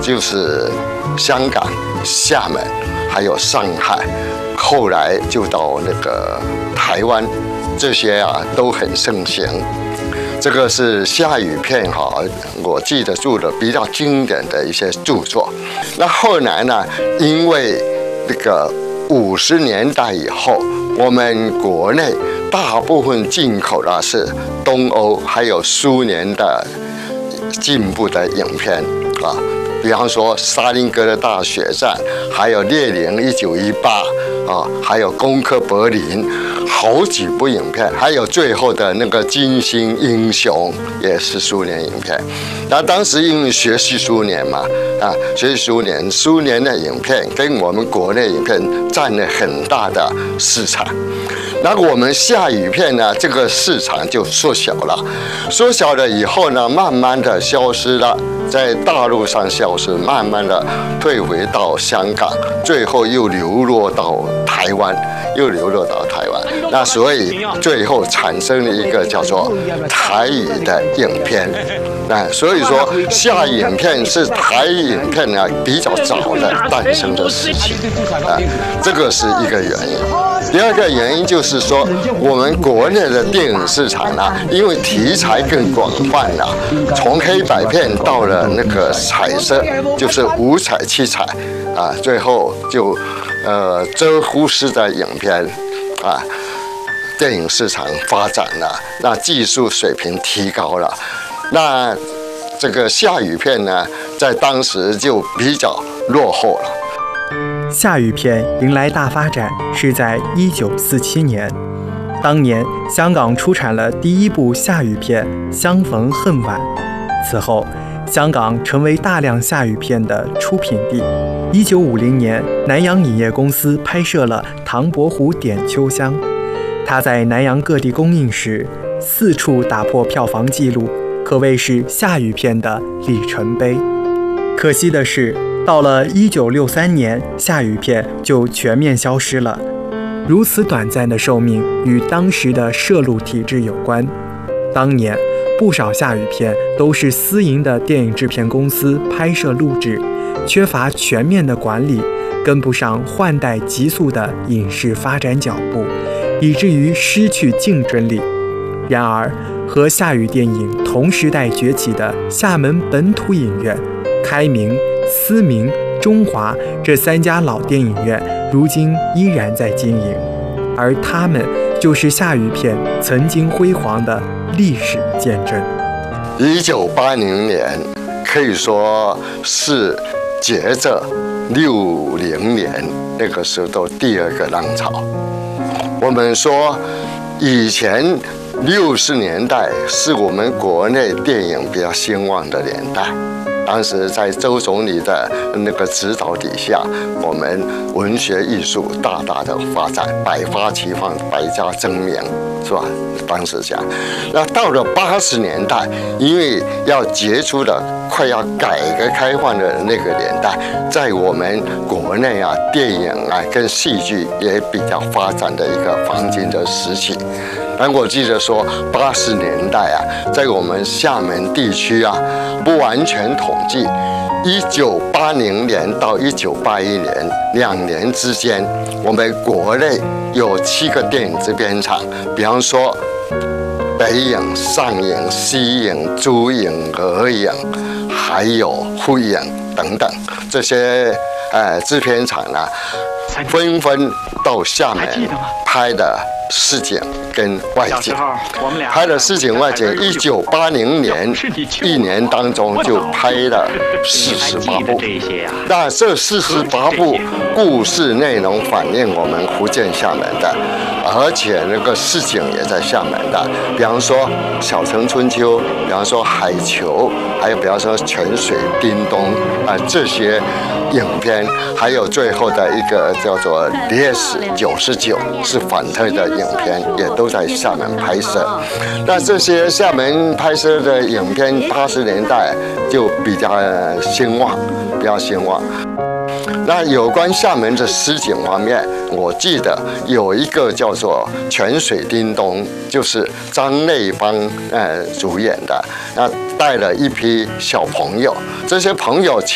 就是香港、厦门，还有上海，后来就到那个台湾，这些都很盛行。这个是夏雨片我记得住的比较经典的一些著作。那后来呢，因为这个50年代以后，我们国内大部分进口的是东欧还有苏联的进步的影片比方说沙林格的大血战，还有列宁1918还有攻克柏林，好几部影片，还有最后的那个金星英雄也是苏联影片。那当时因为学习苏联嘛，学习苏联的影片跟我们国内影片占了很大的市场。那我们夏雨片呢，这个市场就缩小了，缩小了以后呢，慢慢的消失了，在大陆上消失，慢慢的退回到香港，最后又流落到台湾，那所以最后产生了一个叫做台语的影片。所以说夏影片是台语影片呢比较早的诞生的事情这个是一个原因。第二个原因就是说，我们国内的电影市场因为题材更广泛了，从黑白片到了那个彩色，就是五彩七彩最后就遮忽视的影片电影市场发展了，那技术水平提高了，那这个夏雨片呢，在当时就比较落后了。 夏雨片迎来大发展是在1947年，当年香港出产了第一部夏雨片《相逢恨晚》，此后香港成为大量夏雨片的出品地。1950年，南洋影业公司拍摄了《唐伯虎点秋香》，它在南洋各地公映时4处打破票房纪录，可谓是夏雨片的里程碑。可惜的是，到了1963年，夏雨片就全面消失了。如此短暂的寿命与当时的摄录体制有关。当年不少夏雨片都是私营的电影制片公司拍摄录制，缺乏全面的管理，跟不上换代急速的影视发展脚步，以至于失去竞争力。然而，和夏雨电影同时代崛起的厦门本土影院、开明、思明、中华这3家老电影院，如今依然在经营，而他们就是夏雨片曾经辉煌的历史见证。 1980年可以说是接着60年那个时候的第2个浪潮。我们说以前60年代是我们国内电影比较兴旺的年代，当时在周总理的那个指导底下，我们文学艺术大大的发展，百花齐放，百家争鸣，是吧？当时讲，那到了80年代，因为要结束了快要改革开放的那个年代，在我们国内电影跟戏剧也比较发展的一个黄金的时期。但我记得说，80年代在我们厦门地区不完全统计，1980年到1981年2年之间，我们国内有7个电影制片厂，比方说北影、上影、西影、珠影、俄影，还有沪影等等，这些制片厂纷纷到厦门拍的市井跟外景，拍了市井外景。1980年1年当中就拍了48部，那这48部故事内容反映我们福建厦门的，而且那个市井也在厦门的，比方说《小城春秋》，比方说《海球》，还有比方说《泉水叮咚》这些影片，还有最后的一个叫做《DS99》是反特的影片，也都在厦门拍摄。那这些厦门拍摄的影片，80年代就比较兴旺，比较兴旺。那有关厦门的市井方面，我记得有一个叫做《泉水叮咚》，就是张内邦主演的，那带了一批小朋友，这些朋友